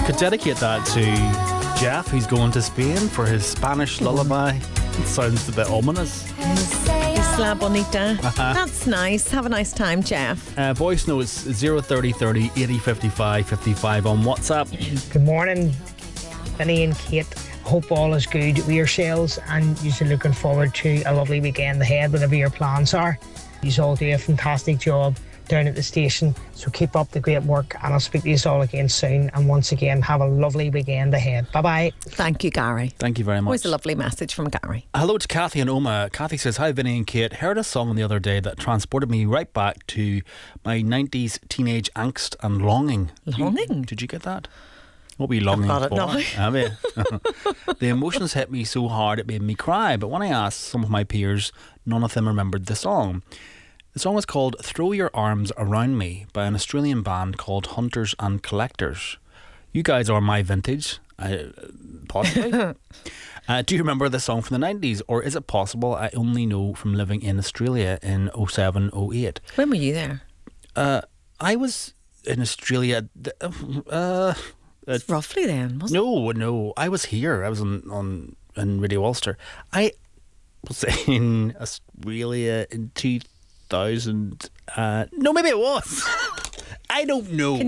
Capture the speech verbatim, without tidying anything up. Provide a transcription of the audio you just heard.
Could dedicate that to Jeff, who's going to Spain for his Spanish lullaby. It sounds a bit ominous. Isla Bonita. Uh-huh. That's nice. Have a nice time, Jeff. Uh, voice notes zero thirty thirty eighty fifty-five fifty-five on WhatsApp. Good morning, Vinny and Kate. Hope all is good with yourselves and you're looking forward to a lovely weekend ahead, whatever your plans are. You all do a fantastic job down at the station, so keep up the great work and I'll speak to you all again soon, and once again have a lovely weekend ahead. Bye bye. Thank you, Gary. Thank you very much. Always a lovely message from Gary. Hello to Kathy and Oma. Kathy says, hi Vinny and Kate, heard a song the other day that transported me right back to my nineties teenage angst and longing. Longing? You, did you get that? What were you longing I've got for? it now. Have you? The emotions hit me so hard it made me cry, but when I asked some of my peers, none of them remembered the song. The song is called Throw Your Arms Around Me by an Australian band called Hunters and Collectors. You guys are my vintage, uh, possibly. uh, do you remember the song from the nineties, or is it possible I only know from living in Australia in oh seven oh eight? When were you there? Uh, I was in Australia... Uh, uh, Roughly then, wasn't no, no. I was here. I was on, on in Radio Ulster. I was in Australia in two thousand. Uh, no, maybe it was. I don't know.